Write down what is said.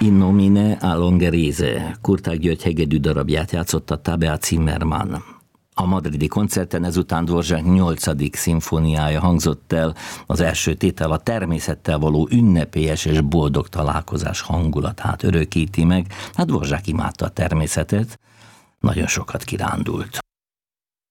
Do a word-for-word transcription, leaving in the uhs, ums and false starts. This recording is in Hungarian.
In nomine a Longerese, Kurtág György hegedű darabját játszotta Tabea Zimmermann. A madridi koncerten ezután Dvořák nyolcadik szimfóniája hangzott el, az első tétel a természettel való ünnepélyes és boldog találkozás hangulatát örökíti meg. Hát Dvořák imádta a természetet, nagyon sokat kirándult.